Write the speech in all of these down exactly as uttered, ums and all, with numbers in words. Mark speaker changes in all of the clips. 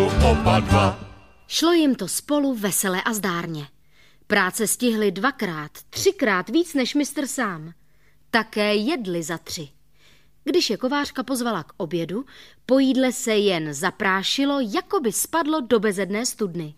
Speaker 1: trošku oba dva.
Speaker 2: Šlo jim to spolu vesele a zdárně. Práce stihli dvakrát, třikrát víc než mistr sám. Také jedli za tři. Když je kovářka pozvala k obědu, po jídle se jen zaprášilo, jako by spadlo do bezedné studny.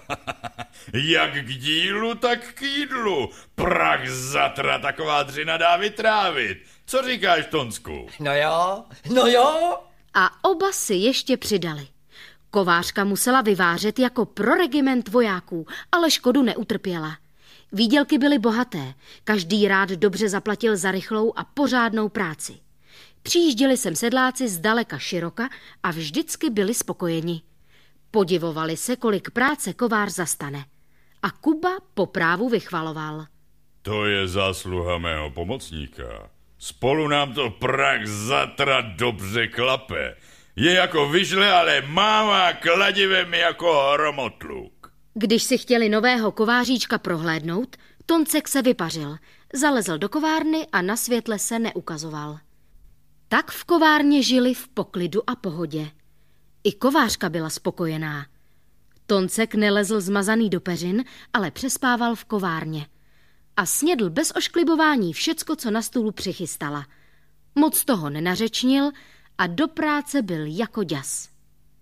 Speaker 1: Jak k dílu, tak k jídlu. Prach zatra, taková dřina dá vytrávit. Co říkáš, Tonsku?
Speaker 3: No jo, no jo.
Speaker 2: A oba si ještě přidali. Kovářka musela vyvářet jako pro regiment vojáků, ale škodu neutrpěla. Výdělky byly bohaté, každý rád dobře zaplatil za rychlou a pořádnou práci. Přijížděli sem sedláci zdaleka široka a vždycky byli spokojeni. Podivovali se, kolik práce kovář zastane. A Kuba po právu vychvaloval.
Speaker 1: To je zásluha mého pomocníka. Spolu nám to prach zatra dobře klape. Je jako vyžle, ale mává kladivem jako hromotluk.
Speaker 2: Když si chtěli nového kováříčka prohlédnout, Toncek se vypařil, zalezl do kovárny a na světle se neukazoval. Tak v kovárně žili v poklidu a pohodě. I kovářka byla spokojená. Toncek nelezl zmazaný do peřin, ale přespával v kovárně. A snědl bez ošklibování všecko, co na stůlu přichystala. Moc toho nenařečnil a do práce byl jako děs.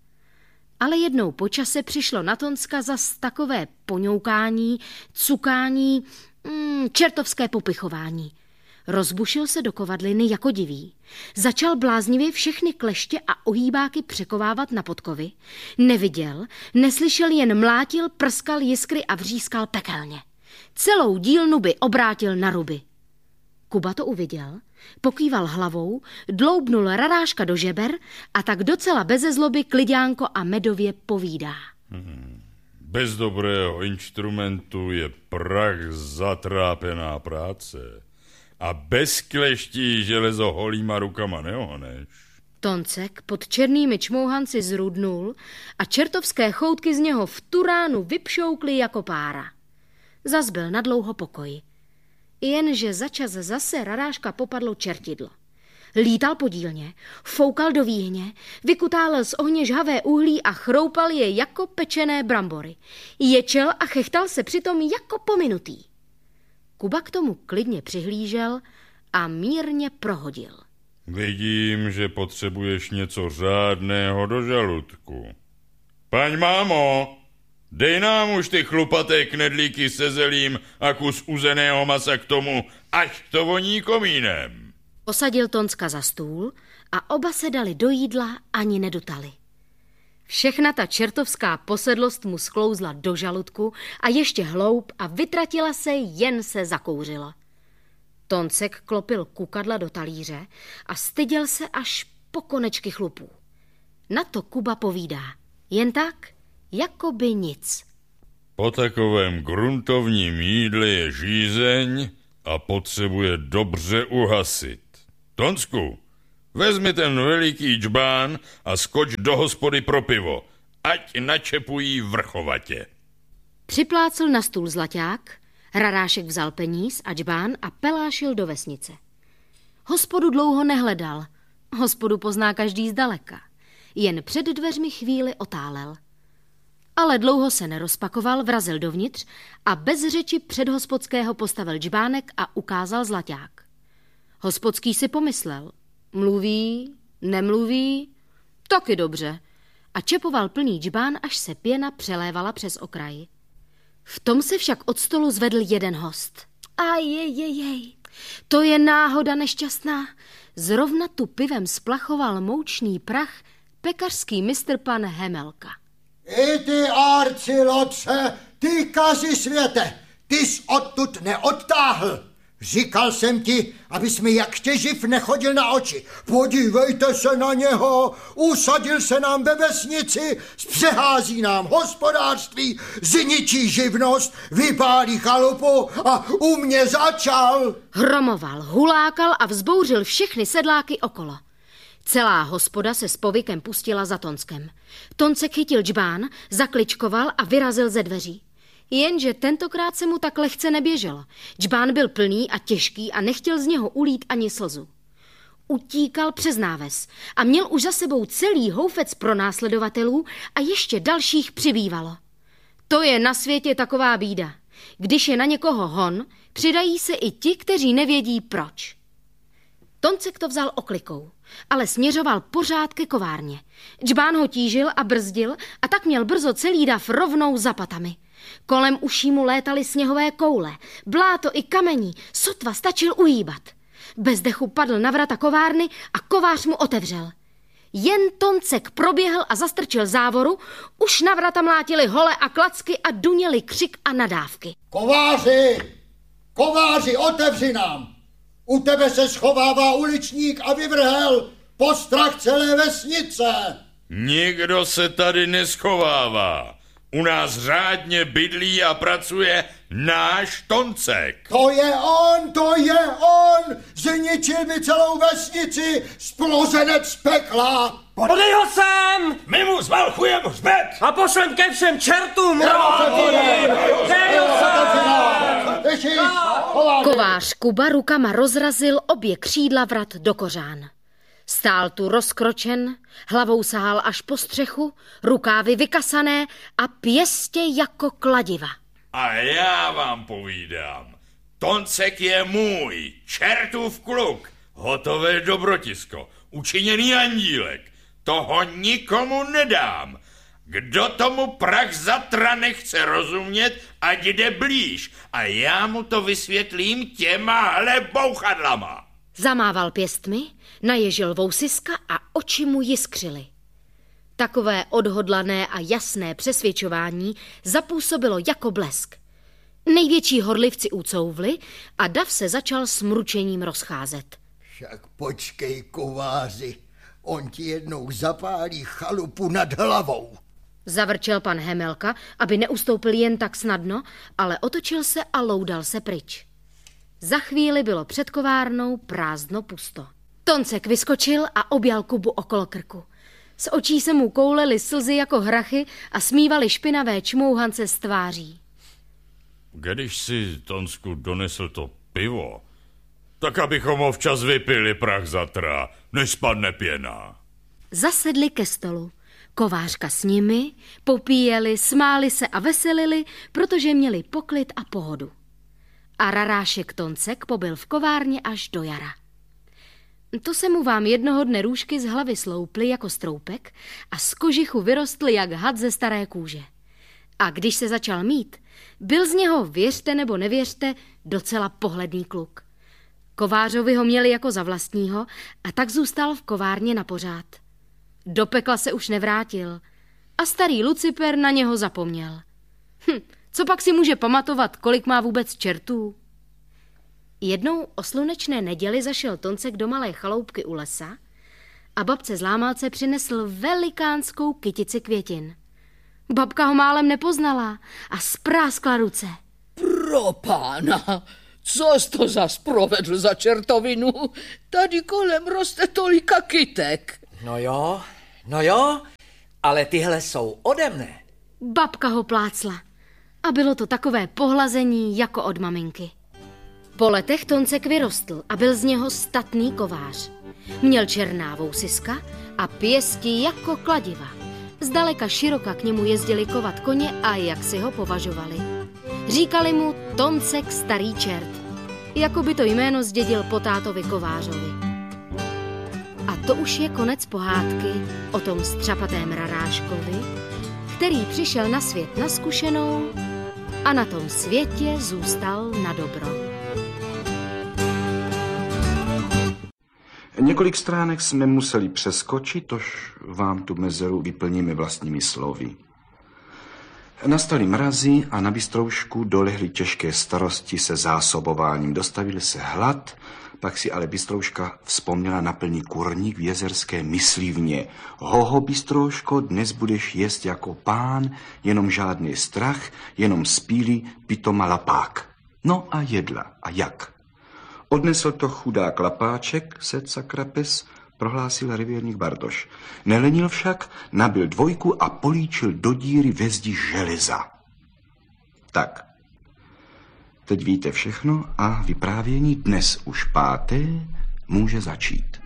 Speaker 2: Ale jednou po čase přišlo na Tonska zas takové poňoukání, cukání, mm, čertovské popichování. Rozbušil se do kovadliny jako divý. Začal bláznivě všechny kleště a ohýbáky překovávat na podkovy. Neviděl, neslyšel, jen mlátil, prskal jiskry a vřískal pekelně. Celou dílnu by obrátil na ruby. Kuba to uviděl, pokýval hlavou, dloubnul raráška do žeber a tak docela beze zloby kliďánko a medově povídá.
Speaker 1: Hmm. Bez dobrého instrumentu je prach zatrápená práce. A bez kleští železo holýma rukama neohneš.
Speaker 2: Toncek pod černými čmouhanci zrudnul a čertovské choutky z něho v tu ránu vypšoukly jako pára. Zas byl na dlouho pokoj. Jenže začas zase raráška popadlo čertidlo. Lítal po dílně, foukal do výhně, vykutálel z ohně žhavé uhlí a chroupal je jako pečené brambory. Ječel a chechtal se přitom jako pominutý. Kuba k tomu klidně přihlížel a mírně prohodil.
Speaker 1: Vidím, že potřebuješ něco řádného do žaludku. Paň mámo, dej nám už ty chlupaté knedlíky se zelím a kus uzeného masa k tomu, až to voní komínem.
Speaker 2: Posadil Tonska za stůl a oba se dali do jídla ani nedotali. Všechna ta čertovská posedlost mu sklouzla do žaludku a ještě hloub a vytratila se, jen se zakouřila. Toncek klopil kukadla do talíře a styděl se až po konečky chlupů. Na to Kuba povídá, jen tak, jako by nic.
Speaker 1: Po takovém gruntovním jídle je žízeň a potřebuje dobře uhasit. Tonsku, vezmi ten veliký džbán a skoč do hospody pro pivo, ať načepují vrchovatě.
Speaker 2: Připlácl na stůl zlaťák, rarášek vzal peníz a džbán a pelášil do vesnice. Hospodu dlouho nehledal, hospodu pozná každý zdaleka, jen před dveřmi chvíli otálel. Ale dlouho se nerozpakoval, vrazil dovnitř a bez řeči před hospodského postavil džbánek a ukázal zlaťák. Hospodský si pomyslel, mluví, nemluví, taky dobře. A čepoval plný džbán, až se pěna přelévala přes okraj. V tom se však od stolu zvedl jeden host. A jej, jej, jej, to je náhoda nešťastná. Zrovna tu pivem splachoval moučný prach pekařský mistr pan Hemelka.
Speaker 4: I ty, Arcilotře, ty kazi světe, ty jsi odtud neodtáhl. Říkal jsem ti, abys mi jak těživ nechodil na oči. Podívejte se na něho, usadil se nám ve vesnici, zpřehází nám hospodářství, zničí živnost, vypálí chalupu a u mě začal.
Speaker 2: Hromoval, hulákal a vzbouřil všechny sedláky okolo. Celá hospoda se s povykem pustila za Tonskem. Toncek chytil džbán, zakličkoval a vyrazil ze dveří. Jenže tentokrát se mu tak lehce neběželo. Džbán byl plný a těžký a nechtěl z něho ulít ani slzu. utíkal přes náves a měl už za sebou celý houfec pronásledovatelů a ještě dalších přibývalo. To je na světě taková bída. Když je na někoho hon, přidají se i ti, kteří nevědí proč. Toncek to vzal oklikou, ale směřoval pořád ke kovárně. Džbán ho tížil a brzdil a tak měl brzo celý dav rovnou za patami. Kolem uší mu létaly sněhové koule, bláto i kamení, sotva stačil ujíbat. Bez dechu padl na vrata kovárny a kovář mu otevřel. Jen Toncek proběhl a zastrčil závoru, už na vrata mlátili hole a klacky a duněli křik a nadávky.
Speaker 4: Kováři! Kováři, otevři nám! U tebe se schovává uličník a vyvrhel postrach celé vesnice.
Speaker 1: Nikdo se tady neschovává. U nás řádně bydlí a pracuje náš Toncek.
Speaker 4: To je on, to je on! Zničil mi celou vesnici, splozenec pekla!
Speaker 3: Podej ho sem!
Speaker 5: My mu zvalchujeme hřbet!
Speaker 3: A pošlem ke všem čertům!
Speaker 2: Kovář Kuba rukama rozrazil obě křídla vrat do kořán. Stál tu rozkročen, hlavou sahal až po střechu, rukávy vykasané a pěstě jako kladiva.
Speaker 1: A já vám povídám, Toncek je můj, čertův kluk, hotové dobrotisko, učiněný andílek. Toho nikomu nedám. Kdo tomu prach zatra nechce rozumět, ať jde blíž a já mu to vysvětlím těmahle bouchadlama.
Speaker 2: Zamával pěstmi, naježil vousiska a oči mu jiskřily. Takové odhodlané a jasné přesvědčování zapůsobilo jako blesk. Největší horlivci ucouvli a dav se začal s mručením rozcházet.
Speaker 4: Však počkej, kováři, on ti jednou zapálí chalupu nad hlavou.
Speaker 2: Zavrčel pan Hemelka, aby neustoupil jen tak snadno, ale otočil se a loudal se pryč. Za chvíli bylo před kovárnou prázdno pusto. Toncek vyskočil a objal Kubu okolo krku. Z očí se mu koulely slzy jako hrachy a smívaly špinavé čmouhance z tváří.
Speaker 1: Když si, Tonsku, donesl to pivo, tak abychom ho včas vypili, prach zatra, než spadne pěna.
Speaker 2: Zasedli ke stolu. Kovářka s nimi, popíjeli, smáli se a veselili, protože měli poklid a pohodu. A rarášek Toncek pobyl v kovárně až do jara. To se mu vám jednoho dne růžky z hlavy slouply jako stroupek a z kožichu vyrostl jak had ze staré kůže. A když se začal mít, byl z něho, věřte nebo nevěřte, docela pohledný kluk. Kovářovi ho měli jako za vlastního a tak zůstal v kovárně na pořád. Do pekla se už nevrátil a starý Luciper na něho zapomněl. Hm, co pak si může pamatovat, kolik má vůbec čertů? Jednou o slunečné neděli zašel Toncek do malé chaloupky u lesa a babce z Lámalce přinesl velikánskou kytici květin. Babka ho málem nepoznala a spráskla ruce.
Speaker 6: Pro pána, co jsi to zas provedl za čertovinu? Tady kolem roste tolika kytek.
Speaker 3: No jo, no jo, ale tyhle jsou ode mne.
Speaker 2: Babka ho plácla a bylo to takové pohlazení jako od maminky. Po letech Toncek vyrostl a byl z něho statný kovář. Měl černá vousiska a pěsti jako kladiva. Zdaleka široka k němu jezdili kovat koně a jak si ho považovali. Říkali mu Toncek starý čert, jako by to jméno zdědil po tátovi kovářovi. A to už je konec pohádky o tom střapatém raráškovi, který přišel na svět na zkušenou a na tom světě zůstal na dobro.
Speaker 7: Několik stránek jsme museli přeskočit, tož vám tu mezeru vyplníme vlastními slovy. Nastaly mrazy a na Bystroušku dolehly těžké starosti se zásobováním. Dostavil se hlad, pak si ale Bystrouška vzpomněla na plný kurník v jezerské myslivně. Hoho, Bystrouško, dnes budeš jíst jako pán, jenom žádný strach, jenom spíli pitoma lapák. No a jedla. A jak? Odnesl to chudák lapáček, set sakrapes, prohlásil revírník Bartoš. Nelenil však, nabil dvojku a políčil do díry ve zdi železa. Tak, teď víte všechno a vyprávění dnes už páté může začít.